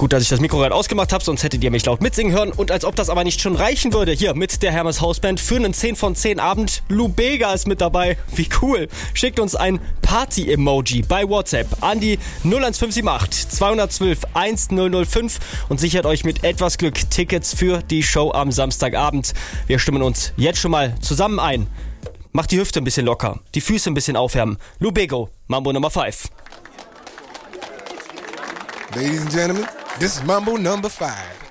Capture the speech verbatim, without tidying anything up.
Gut, dass ich das Mikro gerade ausgemacht habe, sonst hättet ihr mich laut mitsingen hören. Und als ob das aber nicht schon reichen würde, hier mit der Hermes Hausband für einen zehn von zehn Abend. Lou Bega ist mit dabei. Wie cool. Schickt uns ein Party-Emoji bei WhatsApp an die null eins fünf sieben acht zwei eins zwei eins null null fünf und sichert euch mit etwas Glück Tickets für die Show am Samstagabend. Wir stimmen uns jetzt schon mal zusammen ein. Macht die Hüfte ein bisschen locker, die Füße ein bisschen aufwärmen. Lou Bega, Mambo Number five. Ladies and gentlemen, this is Mambo Number five.